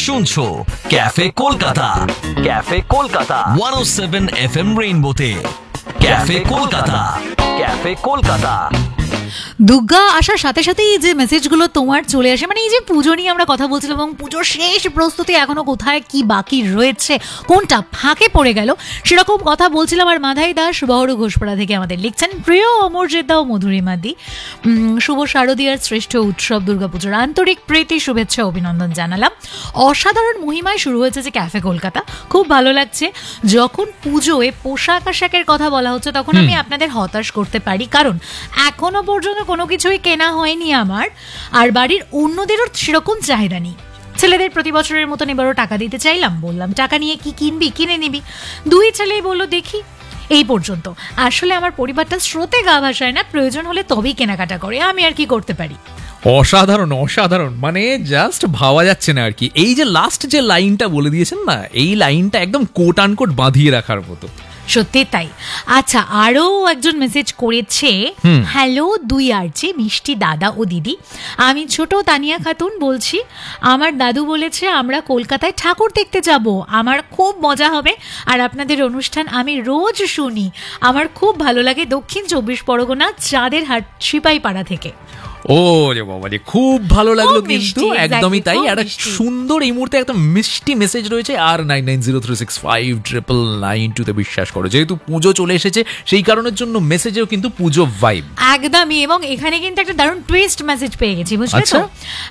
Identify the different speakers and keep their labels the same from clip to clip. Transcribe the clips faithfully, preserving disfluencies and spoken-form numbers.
Speaker 1: শুনছো cafe Kolkata, cafe Kolkata একশো সাত F M রেইনবোতে। Cafe Kolkata, cafe Kolkata.
Speaker 2: Durga আসার সাথে সাথেই যে মেসেজগুলো তোমার চলে আসে, মানে এই যে পুজো নিয়ে আমরা কথা বলছিলাম এবং পুজোর শেষ প্রস্তুতি এখনো কোথায় কি বাকি রয়েছে, কোনটা ফাঁকে পড়ে গেল, সেরকম কথা বলছিলাম। আর মাধাই দাস বহরু ঘোষপাড়া থেকে আমাদের লিখছেন, প্রিয় অমরজিৎ ও মধুরিমা দি, শুভ শারদীয়ার শ্রেষ্ঠ উৎসব দুর্গাপুজোর আন্তরিক প্রীতি শুভেচ্ছা অভিনন্দন জানালাম। অসাধারণ মহিমায় শুরু হয়েছে যে ক্যাফে কলকাতা, খুব ভালো লাগছে। যখন পুজোয় পোশাক আশাকের কথা বলা হচ্ছে তখন আমি আপনাদের হতাশ করতে পারি, কারণ এখনো পর্যন্ত কোনো কিছুই কেনা হয়নি আমার, আর বাড়ির অন্যদেরও সেরকম চাহিদা নেই। ছেলেদের প্রতি বছরের মতন এবারও টাকা দিতে চাইলাম, বললাম টাকা নিয়ে কি কিনবি, কিনে নিবি। দুই ছেলেই বললো দেখি। এই পর্যন্ত। আসলে আমার পরিবারটা স্রোতে গা ভাসায় না, প্রয়োজন হলে তবেই কেনাকাটা করে, আমি আর কি করতে পারি।
Speaker 3: অসাধারণ অসাধারণ, মানে জাস্ট ভাবা যাচ্ছে না আর কি। এই যে লাস্ট যে লাইনটা বলে দিয়েছেন না, এই লাইনটা একদম কোট আনকোট বাঁধিয়ে রাখার মতো।
Speaker 2: সত্যি তাই। আচ্ছা, আরও একজন মেসেজ করেছে, হ্যালো দুই আরজি মিষ্টি দাদা ও দিদি, আমি ছোট তানিয়া খাতুন বলছি। আমার দাদু বলেছে আমরা কলকাতায় ঠাকুর দেখতে যাব, আমার খুব মজা হবে। আর আপনাদের অনুষ্ঠান আমি রোজ শুনি, আমার খুব ভালো লাগে। দক্ষিণ চব্বিশ পরগনা, চাঁদের হাট, সিপাহীপাড়া থেকে।
Speaker 3: ও রে বাবা রে, খুব ভালো লাগলো কিন্তু, একদমই তাই। একটা সুন্দর এই মুহূর্তে একটা মিষ্টি মেসেজ রয়েছে আর nine nine zero three six five triple nine টুতে। বিশ্বাস করো, যেহেতু পুজো চলে এসেছে সেই কারণের জন্য মেসেজেও কিন্তু পুজো ভাইব
Speaker 2: একদমই। এবং এখানে কিন্তু একটা দারুণ টুইস্ট মেসেজ পেয়ে গেছি, বুঝলে তো।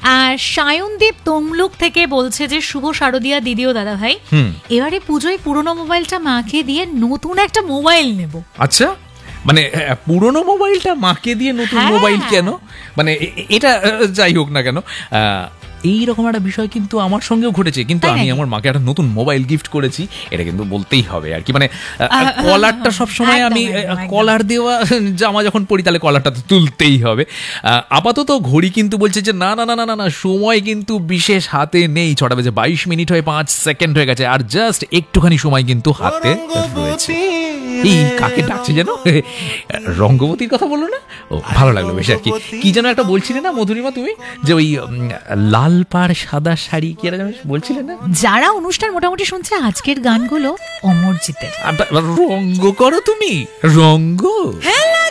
Speaker 2: সায়নদীপ তমলুক থেকে বলছে যে শুভ শারদীয়া দিদি ও দাদা ভাই, এবারে পুজোয় পুরোনো মোবাইলটা মাকে দিয়ে নতুন একটা মোবাইল নেব।
Speaker 3: আচ্ছা, মানে পুরোনো মোবাইলটা মাকে দিয়ে নতুন মোবাইল কেন? মানে এটা যাই হোক না কেন, এইরকম একটা বিষয় কিন্তু আমার সঙ্গেও ঘটেছে, কিন্তু আমি আমার মাকে একটা নতুন মোবাইল গিফট করেছি, এটা কিন্তু বলতেই হবে আর কি। মানে কলারটা সবসময় আমি কলার দেওয়া জামা যখন পরি তাহলে কলারটা তো তুলতেই হবে। আপাতত ঘড়ি কিন্তু বলছে যে না না না না না সময় কিন্তু বিশেষ হাতে নেই, ছটা বেজে বাইশ মিনিট হয়ে পাঁচ সেকেন্ড হয়ে গেছে, আর জাস্ট একটুখানি সময় কিন্তু হাতে রয়েছে। এই কাকে ডাকছে যেন, রঙ্গবতীর কথা বললো না? ও ভালো লাগলো বেশ আর কি। কি যেন একটা বলছিলে না মধুরিমা তুমি, যে ওই লাল পাড় সাদা শাড়ি, কি যেন বলছিলে না?
Speaker 2: যারা অনুষ্ঠান মোটামুটি শুনছে আজকের গানগুলো অমরজিতের।
Speaker 3: রঙ্গ করো তুমি, রঙ্গ।